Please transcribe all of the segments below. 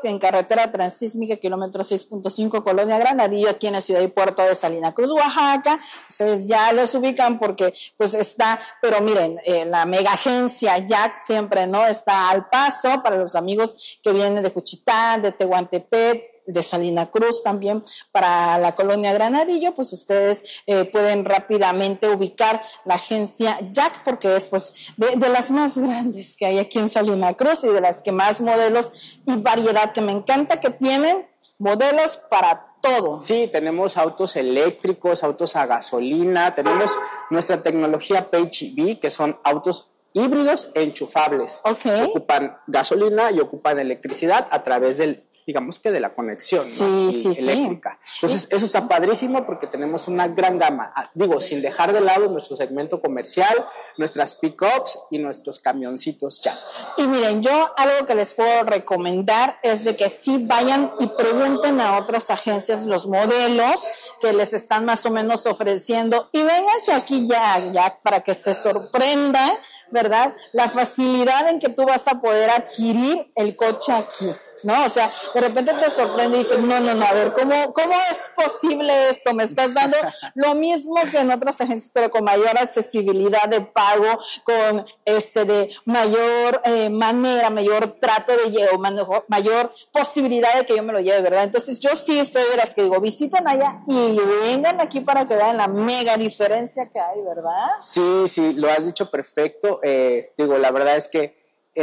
en carretera transísmica, kilómetro 6.5, Colonia Granadillo, aquí en la ciudad y puerto de Salina Cruz, Oaxaca. Ustedes ya los ubican porque pues está, pero miren, la mega agencia Jack siempre, ¿no? Está al paso para los amigos que vienen de Juchitán, de Tehuantepec, de Salina Cruz, también para la Colonia Granadillo, pues ustedes pueden rápidamente ubicar la agencia Jack, porque es pues de las más grandes que hay aquí en Salina Cruz y de las que más modelos y variedad, que me encanta que tienen modelos para todo. Sí, tenemos autos eléctricos, autos a gasolina, tenemos nuestra tecnología PHEV, que son autos híbridos enchufables. Okay. Ocupan gasolina y ocupan electricidad a través del, digamos que de la conexión, sí, ¿no? sí, eléctrica. Sí. Entonces, eso está padrísimo porque tenemos una gran gama. Digo, sin dejar de lado nuestro segmento comercial, nuestras pick-ups y nuestros camioncitos Jacks. Y miren, yo algo que les puedo recomendar es de que sí vayan y pregunten a otras agencias los modelos que les están más o menos ofreciendo y vénganse aquí ya para que se sorprendan, ¿verdad? La facilidad en que tú vas a poder adquirir el coche aquí, ¿no? O sea, de repente te sorprende y dices, no, a ver, ¿cómo es posible esto? Me estás dando lo mismo que en otras agencias, pero con mayor accesibilidad de pago, con de mayor manera, mayor trato de llevo, mayor posibilidad de que yo me lo lleve, ¿verdad? Entonces yo sí soy de las que digo, visiten allá y vengan aquí para que vean la mega diferencia que hay, ¿verdad? Sí, lo has dicho perfecto. Digo, la verdad es que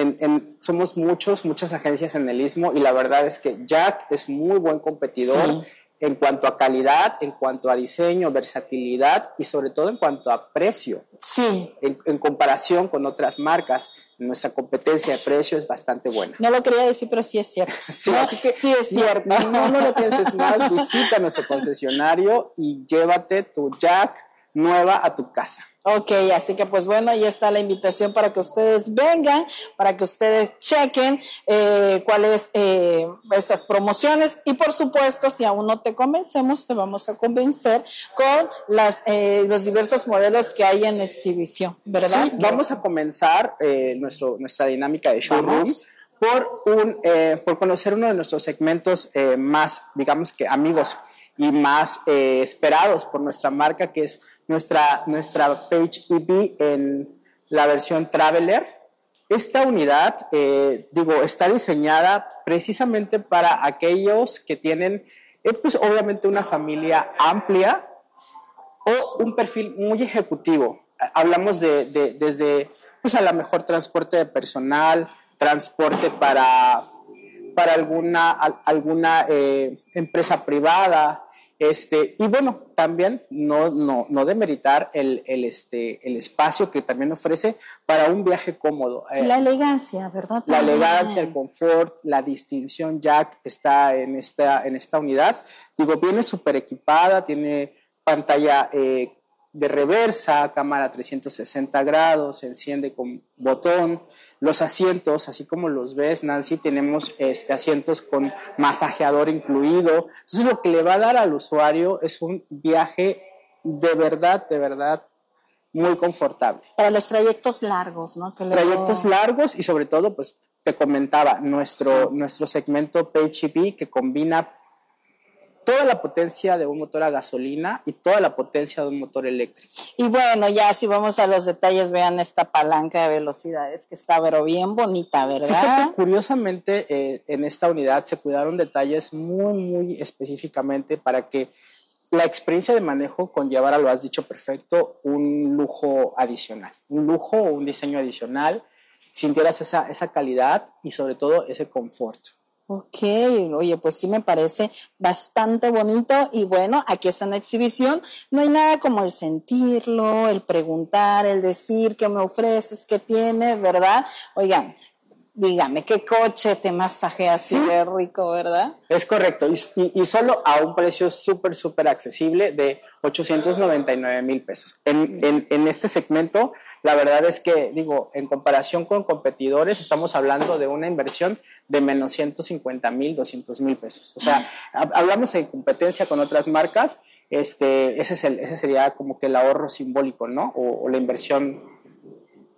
somos muchas agencias en el Istmo y la verdad es que Jack es muy buen competidor en cuanto a calidad, en cuanto a diseño, versatilidad y sobre todo en cuanto a precio. Sí. En comparación con otras marcas, nuestra competencia de precio es bastante buena. No lo quería decir, pero sí es cierto. Sí, ¿no? así que sí es cierto. No lo pienses más, visita nuestro concesionario y llévate tu Jack nueva a tu casa. Ok, así que pues bueno, ahí está la invitación para que ustedes vengan, para que ustedes chequen cuáles estas promociones y por supuesto, si aún no te convencemos, te vamos a convencer con los diversos modelos que hay en exhibición, ¿verdad? Sí, vamos a comenzar nuestra dinámica de showroom por conocer uno de nuestros segmentos más, digamos que amigos y más esperados por nuestra marca, que es nuestra PHEV en la versión Traveler. Esta unidad, está diseñada precisamente para aquellos que tienen, pues obviamente una familia amplia o un perfil muy ejecutivo. Hablamos desde, pues a lo mejor transporte de personal, transporte para alguna empresa privada, y bueno, también no demeritar el espacio que también ofrece para un viaje cómodo. La elegancia, ¿verdad? La elegancia, el confort, la distinción Jack está en esta unidad. Digo, viene súper equipada, tiene pantalla de reversa, cámara 360 grados, se enciende con botón. Los asientos, así como los ves, Nancy, tenemos asientos con masajeador incluido. Entonces, lo que le va a dar al usuario es un viaje de verdad muy confortable. Para los trayectos largos, ¿no? Trayectos largos y sobre todo, pues, te comentaba, nuestro segmento PHEV que combina toda la potencia de un motor a gasolina y toda la potencia de un motor eléctrico. Y bueno, ya si vamos a los detalles, vean esta palanca de velocidades que está pero bien bonita, ¿verdad? Fíjate, curiosamente, en esta unidad se cuidaron detalles muy específicamente para que la experiencia de manejo conllevara, lo has dicho perfecto, un lujo adicional, un lujo o un diseño adicional, sintieras esa calidad y sobre todo ese confort. Ok, oye, pues sí me parece bastante bonito y bueno, aquí es una exhibición, no hay nada como el sentirlo, el preguntar, el decir qué me ofreces, qué tienes, ¿verdad? Oigan, dígame, ¿qué coche te masajea así de rico, verdad? Es correcto, y solo a un precio súper accesible de 899,000 pesos. En este segmento, la verdad es que, en comparación con competidores, estamos hablando de una inversión de menos 150,000, 200,000 pesos. O sea, hablamos de competencia con otras marcas, ese sería como que el ahorro simbólico, ¿no? O la inversión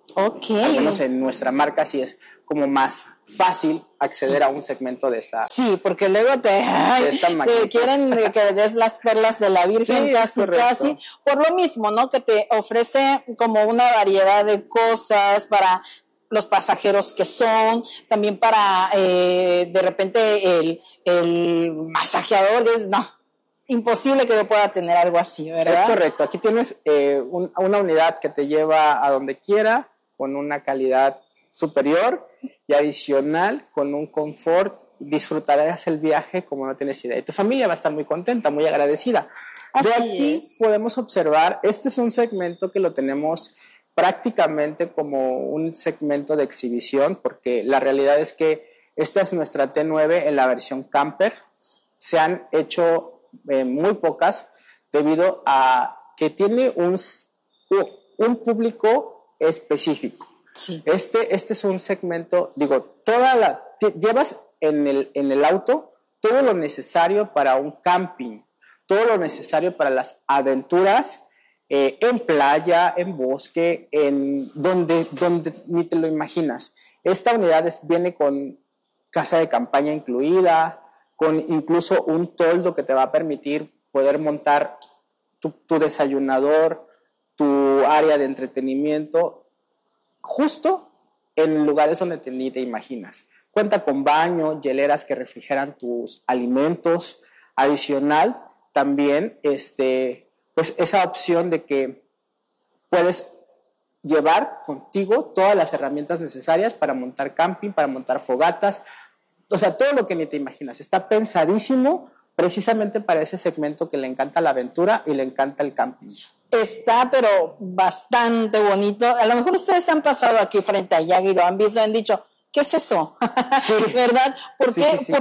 Ok. Al menos en nuestra marca sí es como más fácil acceder a un segmento de esta. Sí, porque luego te quieren que le des las perlas de la Virgen, sí, casi, por lo mismo, ¿no? Que te ofrece como una variedad de cosas para los pasajeros que son, también para de repente el masajeador, no, imposible que yo pueda tener algo así, ¿verdad? Es correcto, aquí tienes una unidad que te lleva a donde quiera, con una calidad superior y adicional, con un confort. Disfrutarás el viaje como no tienes idea. Y tu familia va a estar muy contenta, muy agradecida. De aquí podemos observar, este es un segmento que lo tenemos prácticamente como un segmento de exhibición, porque la realidad es que esta es nuestra T9 en la versión camper. Se han hecho muy pocas debido a que tiene un público específico. Sí. Este es un segmento, digo, llevas en el auto todo lo necesario para un camping, todo lo necesario para las aventuras en playa, en bosque, en donde ni te lo imaginas. Esta unidad viene con casa de campaña incluida, con incluso un toldo que te va a permitir poder montar tu desayunador, tu área de entretenimiento, justo en lugares donde ni te imaginas. Cuenta con baño, hieleras que refrigeran tus alimentos. Adicional, también pues esa opción de que puedes llevar contigo todas las herramientas necesarias para montar camping, para montar fogatas, o sea, todo lo que ni te imaginas. Está pensadísimo precisamente para ese segmento que le encanta la aventura y le encanta el camping. Está, pero bastante bonito. A lo mejor ustedes han pasado aquí frente a Yagi y lo han visto y han dicho, ¿qué es eso? Sí. ¿Verdad? ¿Por qué? Sí.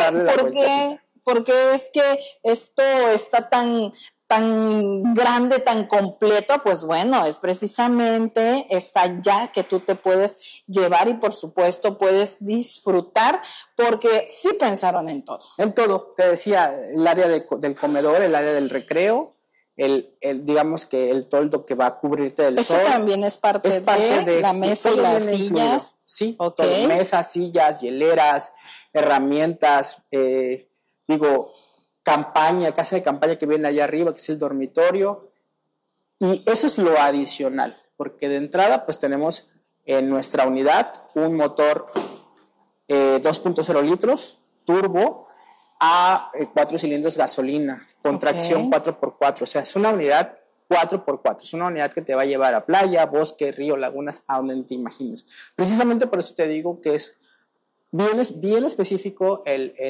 ¿Por qué es que esto está tan grande, tan completo? Pues bueno, es precisamente esta ya que tú te puedes llevar y por supuesto puedes disfrutar, porque sí pensaron en todo. En todo, te decía, el área del comedor, el área del recreo, digamos que el toldo que va a cubrirte del sol. Eso también es parte de la mesa y las sillas. Incluido. Sí, okay. Todo, mesas, sillas, hieleras, herramientas, casa de campaña que viene allá arriba, que es el dormitorio. Y eso es lo adicional, porque de entrada pues tenemos en nuestra unidad un motor 2.0 litros, turbo, a 4 cilindros gasolina, con tracción 4x4, o sea, es una unidad 4x4, es una unidad que te va a llevar a playa, bosque, río, lagunas, a donde te imagines. Precisamente por eso te digo que es bien específico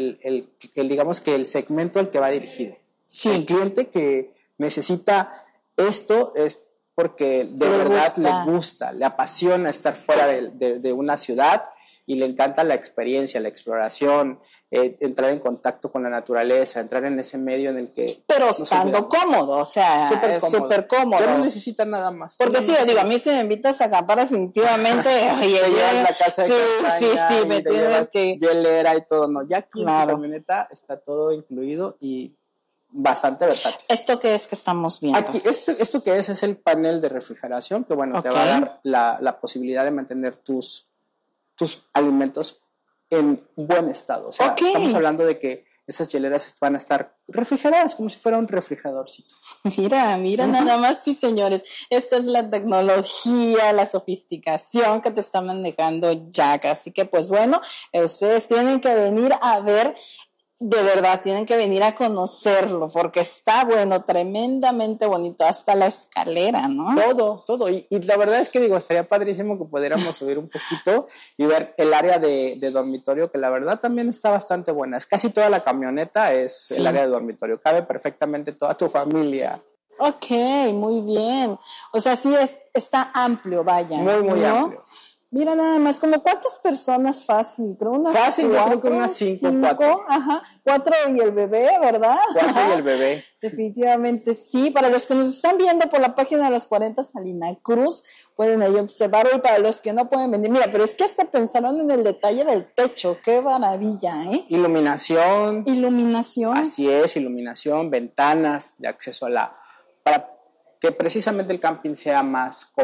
digamos que el segmento al que va dirigido. Sí. El cliente que necesita esto es porque de verdad le gusta, le apasiona estar fuera de una ciudad y le encanta la experiencia, la exploración, entrar en contacto con la naturaleza, entrar en ese medio en el que... Pero estando cómodo, o sea, súper cómodo. Ya no necesita nada más. Porque sí, digo, a mí si me invitas a acampar definitivamente... Te llevas la casa de campaña, sí, me tienes que... hielera y todo, no, ya aquí en la camioneta está todo incluido y bastante versátil. ¿Esto qué es que estamos viendo? Aquí, esto que es el panel de refrigeración, que bueno, te va a dar la posibilidad de mantener tus alimentos en buen estado. O sea, estamos hablando de que esas hieleras van a estar refrigeradas como si fuera un refrigeradorcito. Mira, nada más, sí, señores. Esta es la tecnología, la sofisticación que te está manejando Jack. Así que, pues bueno, ustedes tienen que venir a ver. De verdad, tienen que venir a conocerlo, porque está bueno, tremendamente bonito, hasta la escalera, ¿no? Todo. Y la verdad es que, digo, estaría padrísimo que pudiéramos subir un poquito y ver el área de dormitorio, que la verdad también está bastante buena. Es casi toda la camioneta es el área de dormitorio. Cabe perfectamente toda tu familia. Ok, muy bien. O sea, sí está amplio, vaya. Muy amplio. Mira nada más, ¿como cuántas personas fácil? Creo unas fácil, 4, yo creo que unas 5, 4. Ajá, 4 y el bebé, ¿verdad? 4 y el bebé. Definitivamente sí. Para los que nos están viendo por la página de los 40 Salina Cruz, pueden ahí observar. Y para los que no pueden venir, mira, pero es que hasta pensaron en el detalle del techo. ¡Qué maravilla, eh! Iluminación. Así es, iluminación, ventanas de acceso para que precisamente el camping sea más cómodo.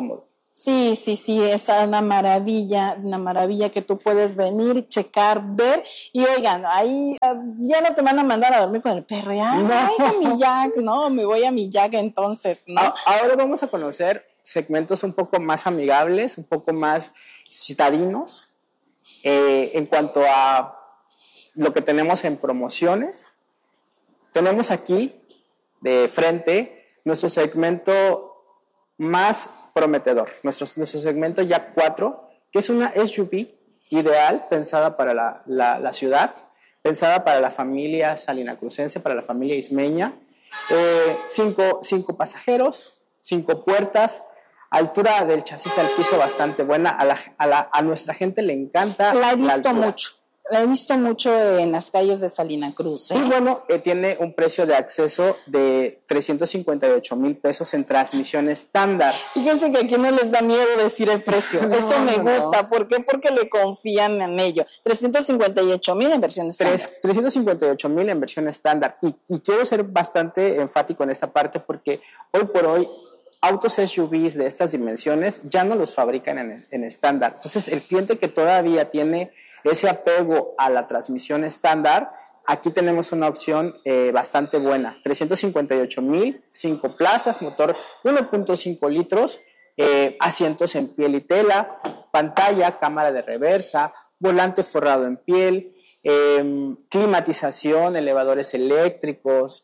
Sí, es una maravilla que tú puedes venir, checar, ver, y oigan, ahí ya no te van a mandar a dormir con el perro, ya, no. Mi Jack, no, me voy a mi Jack entonces, ¿no? Ahora vamos a conocer segmentos un poco más amigables, un poco más citadinos, en cuanto a lo que tenemos en promociones. Tenemos aquí de frente nuestro segmento más prometedor, nuestro segmento Jack 4, que es una SUV ideal, pensada para la ciudad, pensada para la familia salinacrucense, para la familia ismeña. 5 pasajeros, 5 puertas, altura del chasis al piso bastante buena. A nuestra gente le encanta. La he visto mucho. La he visto mucho en las calles de Salina Cruz. Y bueno, tiene un precio de acceso de 358,000 pesos en transmisión estándar. Fíjense que aquí no les da miedo decir el precio. Eso me gusta. ¿Por qué? Porque le confían en ello. 358,000 en versión estándar. 358,000 en versión estándar. Y quiero ser bastante enfático en esta parte porque hoy por hoy autos SUVs de estas dimensiones ya no los fabrican en estándar. Entonces, el cliente que todavía tiene ese apego a la transmisión estándar, aquí tenemos una opción bastante buena. 358,000, 5 plazas, motor 1.5 litros, asientos en piel y tela, pantalla, cámara de reversa, volante forrado en piel, climatización, elevadores eléctricos.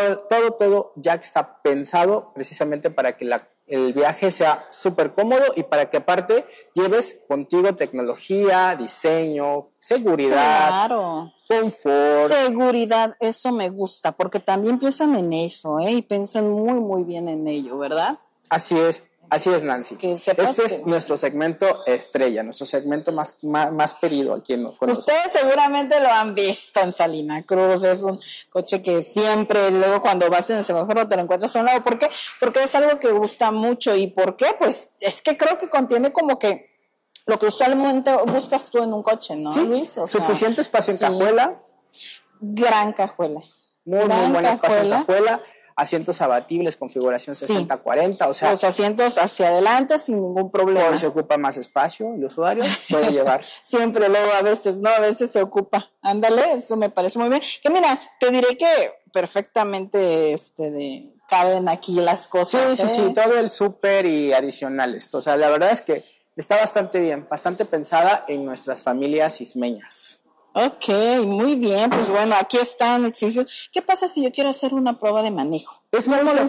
Todo ya está pensado precisamente para que el viaje sea súper cómodo y para que aparte lleves contigo tecnología, diseño, seguridad, confort. Seguridad, eso me gusta, porque también piensan en eso, y piensan muy, muy bien en ello, ¿verdad? Así es, Nancy. Este es nuestro segmento estrella, nuestro segmento más pedido aquí con ustedes seguramente lo han visto en Salina Cruz. Es un coche que siempre, luego cuando vas en el semáforo te lo encuentras a un lado. ¿Por qué? Porque es algo que gusta mucho. ¿Y por qué? Pues es que creo que contiene como que lo que usualmente buscas tú en un coche, ¿no, sí, Luis? O sea, suficiente espacio en cajuela. Gran cajuela. Muy buen espacio en cajuela. Asientos abatibles, configuración 60-40, o sea... Los asientos hacia adelante sin ningún problema. Por si ocupa más espacio, el usuario puede llevar. Siempre, luego a veces se ocupa. Ándale, eso me parece muy bien. Que mira, te diré que perfectamente caben aquí las cosas. Sí, todo el súper y adicionales. O sea, la verdad es que está bastante bien, bastante pensada en nuestras familias ismeñas. Ok, muy bien, pues bueno, aquí está en exhibición. ¿Qué pasa si yo quiero hacer una prueba de manejo? Es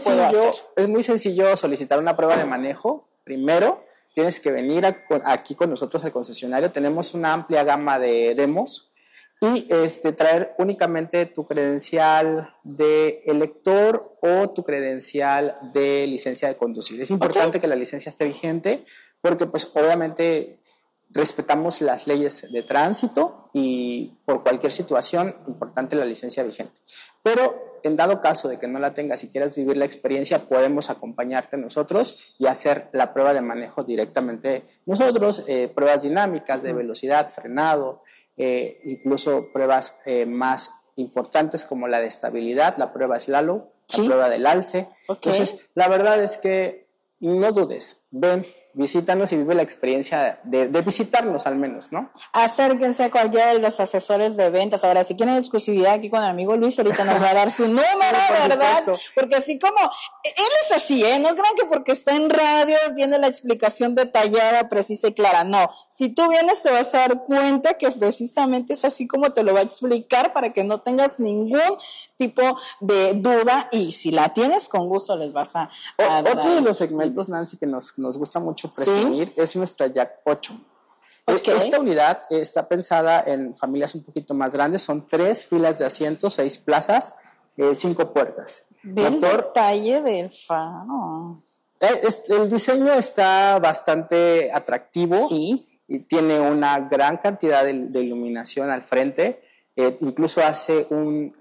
muy sencillo solicitar una prueba de manejo. Primero, tienes que venir aquí con nosotros al concesionario. Tenemos una amplia gama de demos y traer únicamente tu credencial de elector o tu credencial de licencia de conducir. Es importante que la licencia esté vigente porque pues obviamente respetamos las leyes de tránsito y por cualquier situación, importante la licencia vigente. Pero en dado caso de que no la tengas y quieras vivir la experiencia, podemos acompañarte nosotros y hacer la prueba de manejo directamente nosotros, pruebas dinámicas de velocidad, frenado, incluso pruebas más importantes como la de estabilidad, la prueba slalom, la prueba del alce. Entonces, la verdad es que no dudes, ven, visítanos y vive la experiencia de visitarnos al menos, ¿no? Acérquense a cualquiera de los asesores de ventas. Ahora, si quieren exclusividad aquí con el amigo Luis, ahorita nos va a dar su número, sí, ¿verdad? Supuesto. Porque así como, él es así, no crean que porque está en radio tiene la explicación detallada, precisa y clara. No, si tú vienes te vas a dar cuenta que precisamente es así como te lo va a explicar para que no tengas ningún tipo de duda y si la tienes, con gusto les vas a dar. Otro de los segmentos, Nancy, que nos gusta mucho presumir, es nuestra Jack 8. Esta unidad está pensada en familias un poquito más grandes, son 3 filas de asientos, 6 plazas, 5 puertas. Ve el detalle del faro. El diseño está bastante atractivo. Sí. Y tiene una gran cantidad de iluminación al frente. Incluso hace un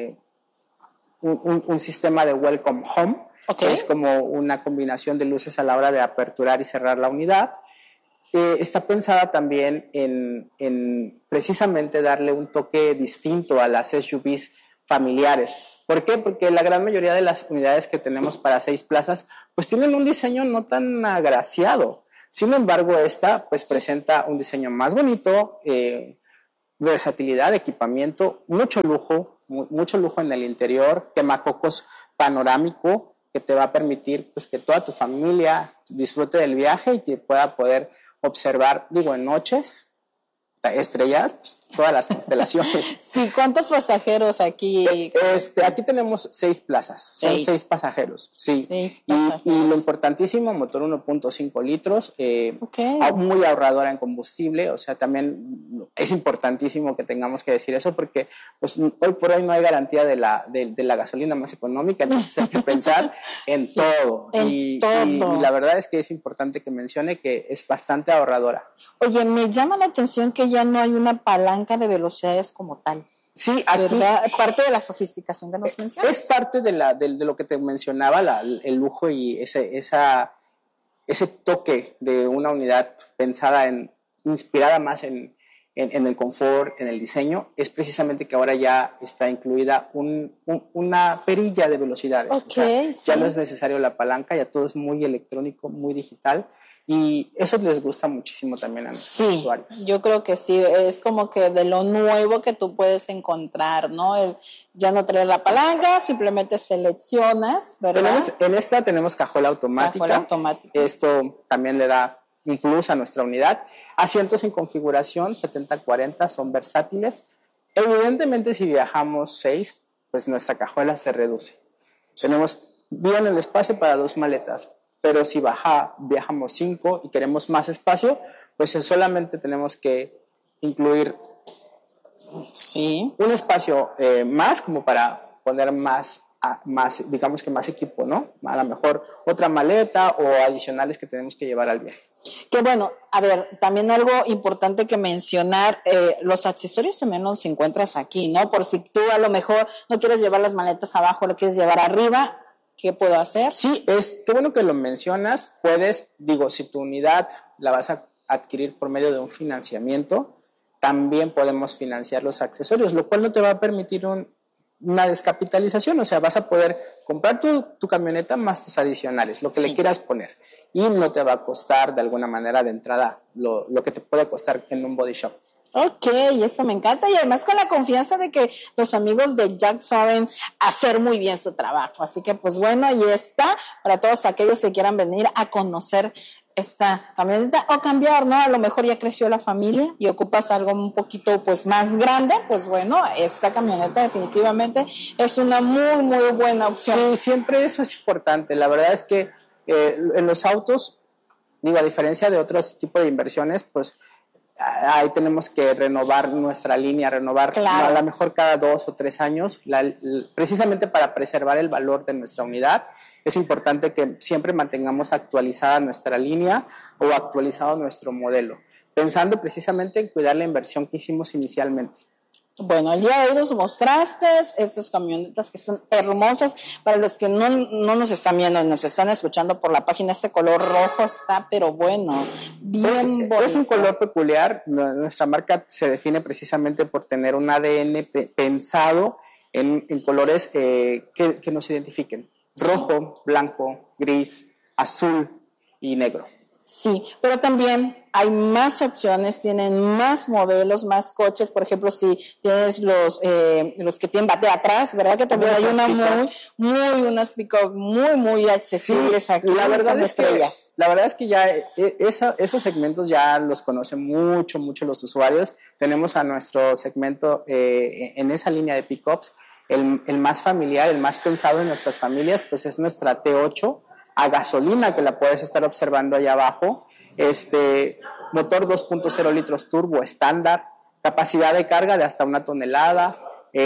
sistema de Welcome Home. Que es como una combinación de luces a la hora de aperturar y cerrar la unidad. Está pensada también en precisamente darle un toque distinto a las SUVs familiares. ¿Por qué? Porque la gran mayoría de las unidades que tenemos para 6 plazas pues tienen un diseño no tan agraciado. Sin embargo, esta pues presenta un diseño más bonito, versatilidad, equipamiento, mucho lujo en el interior, quemacocos panorámico que te va a permitir pues que toda tu familia disfrute del viaje y que pueda poder observar, en noches estrellas, pues, todas las constelaciones. Sí, ¿cuántos pasajeros aquí? Aquí tenemos 6 plazas, son 6 pasajeros, sí. 6 pasajeros. Y lo importantísimo, motor 1.5 litros, muy ahorradora en combustible, o sea, también es importantísimo que tengamos que decir eso porque pues, hoy por hoy no hay garantía de la gasolina más económica, entonces hay que pensar en todo. Y la verdad es que es importante que mencione que es bastante ahorradora. Oye, me llama la atención que ya no hay una palanca de velocidades como tal. Sí, aquí, ¿verdad? Parte de la sofisticación que nos mencionas. Es parte de lo que te mencionaba, el lujo y ese toque de una unidad pensada inspirada más en el confort, en el diseño, es precisamente que ahora ya está incluida una perilla de velocidades. Okay, o sea, ya no es necesario la palanca, ya todo es muy electrónico, muy digital. Y eso les gusta muchísimo también a nuestros usuarios. Yo creo que sí, es como que de lo nuevo que tú puedes encontrar, ¿no? Ya no traer la palanca, simplemente seleccionas, ¿verdad? En esta tenemos cajuela automática. Esto también le da un plus a nuestra unidad. Asientos en configuración 70-40 son versátiles. Evidentemente, si viajamos 6, pues nuestra cajuela se reduce. Tenemos bien el espacio para 2 maletas. Pero si viajamos 5 y queremos más espacio, pues solamente tenemos que incluir un espacio más como para poner más, digamos que más equipo, ¿no? A lo mejor otra maleta o adicionales que tenemos que llevar al viaje. Que bueno, a ver, también algo importante que mencionar, los accesorios también los encuentras aquí, ¿no? Por si tú a lo mejor no quieres llevar las maletas abajo, lo quieres llevar arriba, ¿qué puedo hacer? Sí, qué bueno que lo mencionas. Puedes, si tu unidad la vas a adquirir por medio de un financiamiento, también podemos financiar los accesorios, lo cual no te va a permitir una descapitalización, o sea, vas a poder comprar tu camioneta más tus adicionales, lo que le quieras poner, y no te va a costar de alguna manera de entrada lo que te puede costar en un body shop. Ok, eso me encanta y además con la confianza de que los amigos de Jack saben hacer muy bien su trabajo. Así que pues bueno, ahí está para todos aquellos que quieran venir a conocer esta camioneta o cambiar, ¿no? A lo mejor ya creció la familia y ocupas algo un poquito pues más grande, pues bueno, esta camioneta definitivamente es una muy, muy buena opción. Sí, siempre eso es importante. La verdad es que en los autos, a diferencia de otros tipos de inversiones, pues ahí tenemos que renovar nuestra línea, a lo mejor cada 2 o 3 años, precisamente para preservar el valor de nuestra unidad. Es importante que siempre mantengamos actualizada nuestra línea o actualizado nuestro modelo, pensando precisamente en cuidar la inversión que hicimos inicialmente. Bueno, el día de hoy nos mostraste estas camionetas que son hermosas. Para los que no nos están viendo y nos están escuchando por la página, este color rojo está, pero bueno, bien bonito. Es un color peculiar. Nuestra marca se define precisamente por tener un ADN pensado en colores que nos identifiquen. Rojo, blanco, gris, azul y negro. Sí, pero también hay más opciones, tienen más modelos, más coches. Por ejemplo, si tienes los que tienen batea atrás, ¿verdad? Que también hay unas pick-up muy accesibles aquí. La verdad es que ya esos segmentos ya los conocen mucho los usuarios. Tenemos a nuestro segmento en esa línea de pick-ups, el más familiar, el más pensado en nuestras familias, pues es nuestra T8 a gasolina, que la puedes estar observando allá abajo. Motor 2.0 litros turbo estándar, capacidad de carga de hasta 1 tonelada,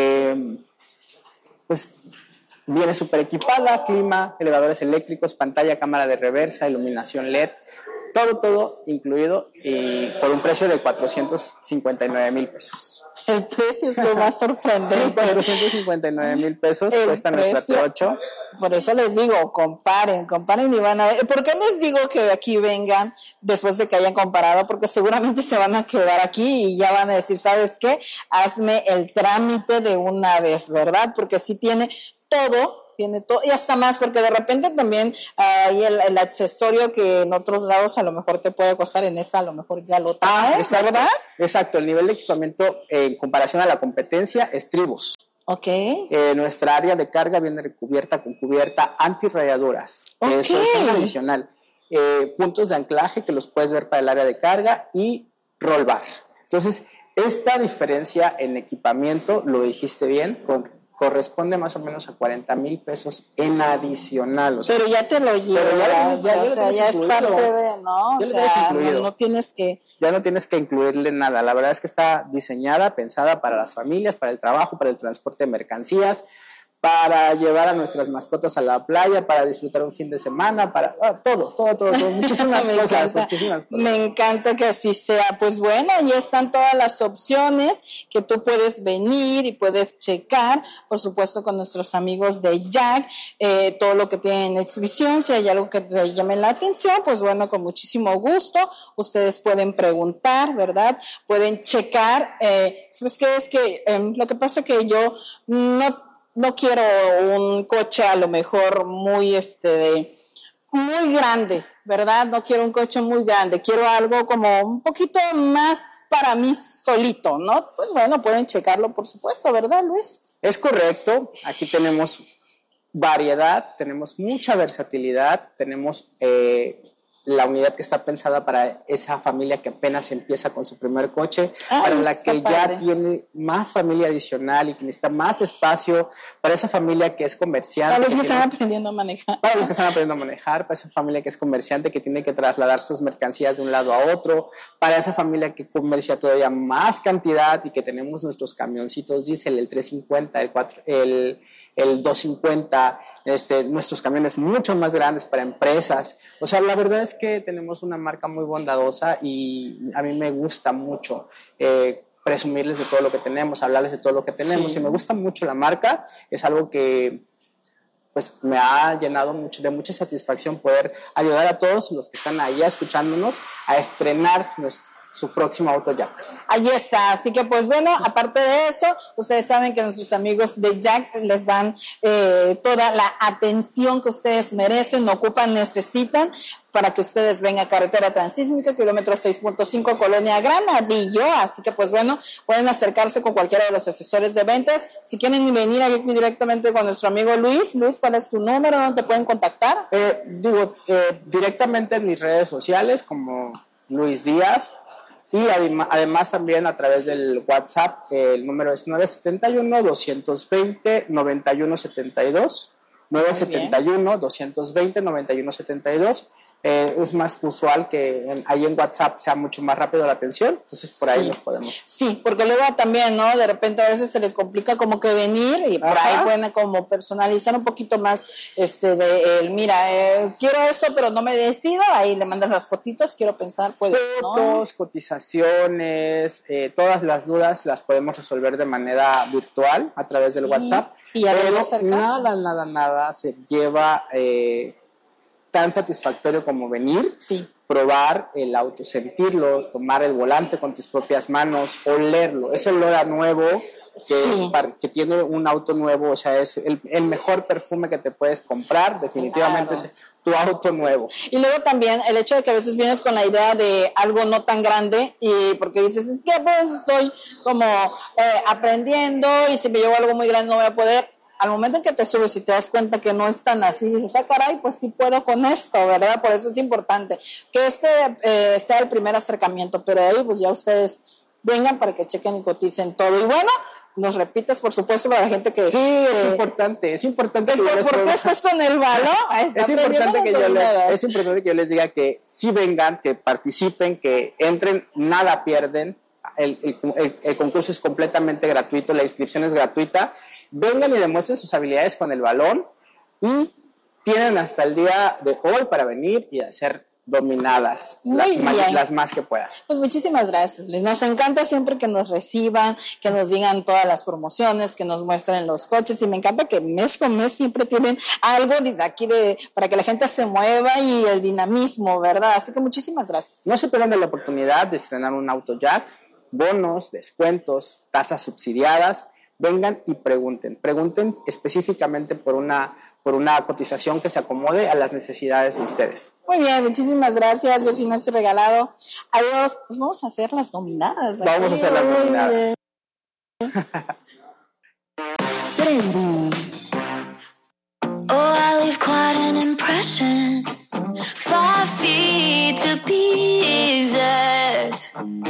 pues viene súper equipada, clima, elevadores eléctricos, pantalla, cámara de reversa, iluminación LED, todo incluido y por un precio de 459,000 pesos. El precio es lo más sorprendente. Sí, 459,000 pesos cuesta nuestra T8. Por eso les digo, comparen y van a ver. ¿Por qué les digo que aquí vengan después de que hayan comparado? Porque seguramente se van a quedar aquí y ya van a decir, ¿sabes qué? Hazme el trámite de una vez, ¿verdad? Porque sí tiene todo tiene todo, y hasta más, porque de repente también hay el accesorio que en otros lados a lo mejor te puede costar, en esta a lo mejor ya lo traes, ¿verdad? Exacto, el nivel de equipamiento en comparación a la competencia, estribos. Ok. Nuestra área de carga viene recubierta con cubierta antirrayaduras. Okay. Eso es un adicional. Puntos de anclaje que los puedes ver para el área de carga y roll bar. Entonces, esta diferencia en equipamiento, lo dijiste bien, corresponde más o menos a 40,000 pesos en adicional. O sea, pero ya te lo llevas, ya es parte de, ¿no? O sea, no tienes que... Ya no tienes que incluirle nada. La verdad es que está diseñada, pensada para las familias, para el trabajo, para el transporte de mercancías, para llevar a nuestras mascotas a la playa, para disfrutar un fin de semana, para todo, muchísimas cosas. Me encanta que así sea. Pues bueno, ahí están todas las opciones que tú puedes venir y puedes checar, por supuesto, con nuestros amigos de Jack, todo lo que tienen en exhibición. Si hay algo que te llame la atención, pues bueno, con muchísimo gusto, ustedes pueden preguntar, ¿verdad? Pueden checar. ¿Sabes qué? Es que lo que pasa es que yo no quiero un coche a lo mejor muy muy grande, ¿verdad? No quiero un coche muy grande, quiero algo como un poquito más para mí solito, ¿no? Pues bueno, pueden checarlo, por supuesto, ¿verdad, Luis? Es correcto, aquí tenemos variedad, tenemos mucha versatilidad, tenemos la unidad que está pensada para esa familia que apenas empieza con su primer coche, para la que ya tiene más familia adicional y que necesita más espacio, para esa familia que es comerciante. Para los que están aprendiendo a manejar. Para los que están aprendiendo a manejar, para esa familia que es comerciante que tiene que trasladar sus mercancías de un lado a otro, para esa familia que comercia todavía más cantidad y que tenemos nuestros camioncitos diésel, el 350, el 250, nuestros camiones mucho más grandes para empresas. O sea, la verdad es que tenemos una marca muy bondadosa y a mí me gusta mucho presumirles de todo lo que tenemos, hablarles de todo lo que tenemos. Sí. Y me gusta mucho la marca, es algo que pues me ha llenado de mucha satisfacción poder ayudar a todos los que están ahí escuchándonos a estrenar su próximo auto Jack. Ahí está, así que pues bueno, aparte de eso, ustedes saben que nuestros amigos de Jack les dan toda la atención que ustedes merecen, ocupan, necesitan, para que ustedes vengan a Carretera Transísmica, kilómetro 6.5, Colonia Granadillo. Así que pues bueno, pueden acercarse con cualquiera de los asesores de ventas. Si quieren venir aquí directamente con nuestro amigo Luis, ¿cuál es tu número? ¿Dónde te pueden contactar? Directamente en mis redes sociales como Luis Díaz. Y además también a través del WhatsApp, el número es 971-220-9172, 971-220-9172. Es más usual que ahí en WhatsApp sea mucho más rápido la atención, entonces por ahí nos podemos. Sí, porque luego también, ¿no? De repente a veces se les complica como que venir y por ahí pueden como personalizar un poquito más mira, quiero esto pero no me decido, ahí le mandas las fotitos, quiero pensar, pues, fotos, ¿no? Cotizaciones, todas las dudas las podemos resolver de manera virtual a través del WhatsApp, y pero nada se lleva tan satisfactorio como venir, probar el auto, sentirlo, tomar el volante con tus propias manos, olerlo, ese olor a nuevo que tiene un auto nuevo, o sea, es el mejor perfume que te puedes comprar, definitivamente es tu auto nuevo. Y luego también el hecho de que a veces vienes con la idea de algo no tan grande y porque dices, es que pues estoy como aprendiendo y si me llevo algo muy grande no voy a poder. Al momento en que te subes y te das cuenta que no es tan así, dices, caray, pues sí puedo con esto, ¿verdad? Por eso es importante que sea el primer acercamiento, pero ahí pues ya ustedes vengan para que chequen y coticen todo. Y bueno, nos repites, por supuesto, para la gente que... Sí, es importante. ¿Por qué estás con el balón? Es importante que yo les diga que sí vengan, que participen, que entren, nada pierden. El concurso es completamente gratuito, la inscripción es gratuita. Vengan y demuestren sus habilidades con el balón y tienen hasta el día de hoy para venir y hacer dominadas las más que puedan. Pues muchísimas gracias, Luis. Nos encanta siempre que nos reciban, que nos digan todas las promociones, que nos muestren los coches y me encanta que mes con mes siempre tienen algo de aquí para que la gente se mueva y el dinamismo, ¿verdad? Así que muchísimas gracias. No se pierdan la oportunidad de estrenar un auto Jack, bonos, descuentos, tasas subsidiadas, vengan y pregunten específicamente por una cotización que se acomode a las necesidades de ustedes. Muy bien, muchísimas gracias. Yo soy Nancy Regalado. Adiós. Pues vamos a hacer las nominadas. Vamos a hacer las nominadas. Trendy. Oh, I leave quite an impression. 5 feet to be exact.